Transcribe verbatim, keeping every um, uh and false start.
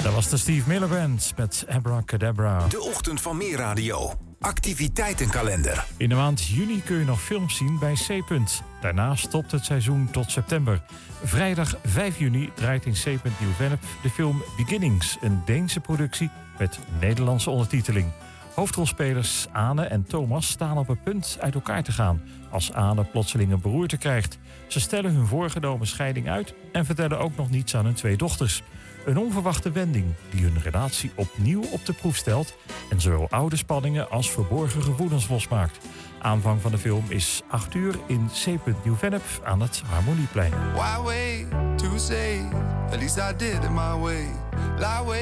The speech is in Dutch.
Dat was de Steve Miller Band met Abracadabra. De ochtend van Meer Radio. Activiteitenkalender. In de maand juni kun je nog films zien bij C. Daarna stopt het seizoen tot september. Vrijdag vijf juni draait in C. Nieuw-Vennep de film Beginnings, een Deense productie met Nederlandse ondertiteling. Hoofdrolspelers Ane en Thomas staan op het punt uit elkaar te gaan als Ane plotseling een beroerte krijgt. Ze stellen hun voorgenomen scheiding uit en vertellen ook nog niets aan hun twee dochters. Een onverwachte wending die hun relatie opnieuw op de proef stelt en zowel oude spanningen als verborgen gevoelens losmaakt. Aanvang van de film is acht uur in C. Nieuw-Vennep aan het Harmonieplein. Why wait to say, at least I did it my way. Lie way